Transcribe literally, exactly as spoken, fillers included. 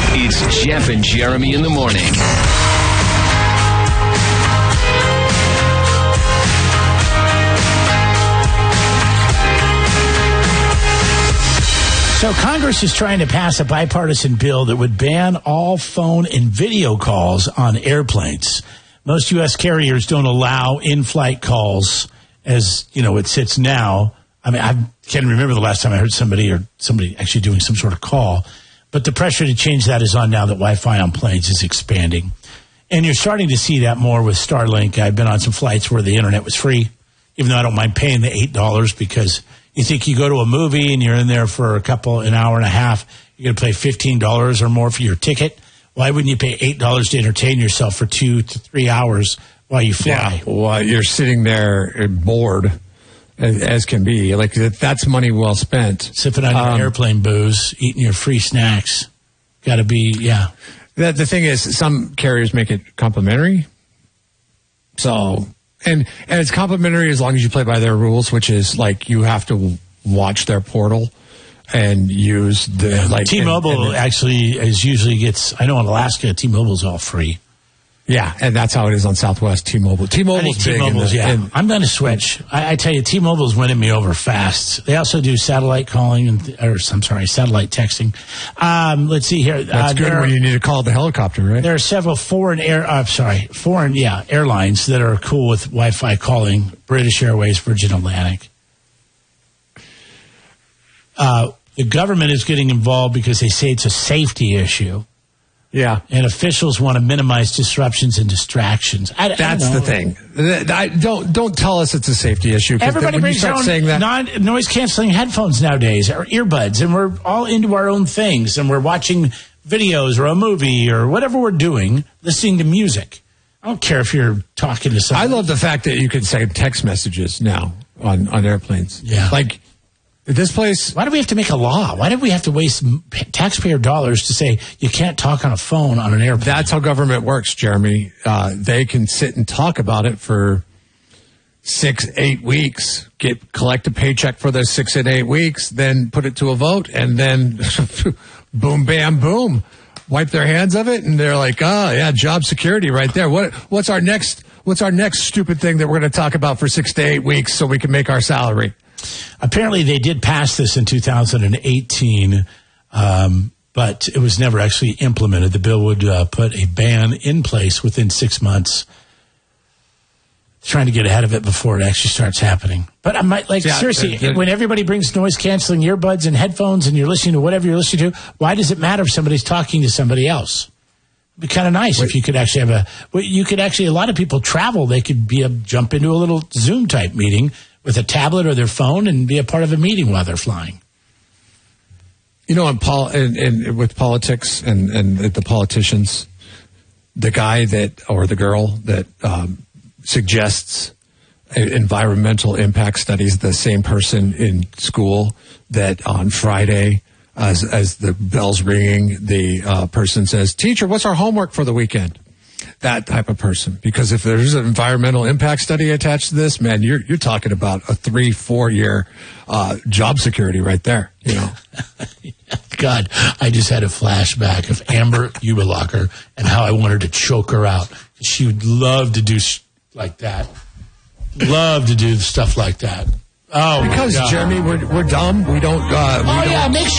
It's Jeff and Jeremy in the morning. So Congress is trying to pass a bipartisan bill that would ban all phone and video calls on airplanes. Most U S carriers don't allow in-flight calls as, you know, it sits now. I mean, I can't remember the last time I heard somebody or somebody actually doing some sort of call. But the pressure to change that is on now that Wi-Fi on planes is expanding. And you're starting to see that more with Starlink. I've been on some flights where the internet was free, even though I don't mind paying the eight dollars, because you think you go to a movie and you're in there for a couple, an hour and a half, you're going to pay fifteen dollars or more for your ticket. Why wouldn't you pay eight dollars to entertain yourself for two to three hours while you fly? Yeah, well, you're sitting there bored as, as can be. Like, that's money well spent. Sipping on um, your airplane booze, eating your free snacks. Got to be, yeah. The, the thing is, some carriers make it complimentary. So, and and it's complimentary as long as you play by their rules, which is like you have to watch their portal and use the like. T-Mobile and, and, actually is usually gets. I know in Alaska, T-Mobile's all free. Yeah, and that's how it is on Southwest. T-Mobile. T-Mobile's big. T-Mobile's, the, yeah. and, I'm going to switch. I, I tell you, T-Mobile's winning me over fast. They also do satellite calling, and or I'm sorry, satellite texting. Um, let's see here. That's uh, good there, when you need to call the helicopter, right? There are several foreign air. Uh, sorry, foreign yeah airlines that are cool with Wi-Fi calling. British Airways, Virgin Atlantic. Uh, the government is getting involved because they say it's a safety issue. Yeah. And officials want to minimize disruptions and distractions. I, That's I the thing. I, don't don't tell us it's a safety issue. Everybody when brings you start their own saying that, non, noise-canceling headphones nowadays, or earbuds, and we're all into our own things, and we're watching videos or a movie or whatever we're doing, listening to music. I don't care if you're talking to somebody. I love the fact that you can send text messages now on, on airplanes. Yeah. Like, this place... Why do we have to make a law? Why do we have to waste taxpayer dollars to say you can't talk on a phone on an airplane? That's how government works, Jeremy. Uh, they can sit and talk about it for six, eight weeks, get collect a paycheck for those six and eight weeks, then put it to a vote, and then boom, bam, boom. Wipe their hands of it, and they're like, oh, yeah, job security right there. What What's our next What's our next stupid thing that we're going to talk about for six to eight weeks so we can make our salary? Apparently, they did pass this in two thousand eighteen, um, but it was never actually implemented. The bill would uh, put a ban in place within six months, trying to get ahead of it before it actually starts happening. But I might, like, yeah, seriously, the, the, when everybody brings noise-canceling earbuds and headphones and you're listening to whatever you're listening to, why does it matter if somebody's talking to somebody else? It'd be kind of nice wait. if you could actually have a, well, you could actually, a lot of people travel, they could be a, jump into a little Zoom-type meeting with a tablet or their phone and be a part of a meeting while they're flying. You know, in pol- in, in, with politics and, and the politicians, the guy that, or the girl that um, suggests environmental impact studies, the same person in school that on Friday, as, as the bell's ringing, the uh, person says, teacher, what's our homework for the weekend? That type of person. Because if there's an environmental impact study attached to this, man, you're you're talking about a three, four year uh, job security right there. You know. God, I just had a flashback of Amber Ubelacher and how I wanted to choke her out. She would love to do sh- like that. Love to do stuff like that. Oh, because Jeremy, we're we're dumb. We don't. Uh, we oh don't yeah, make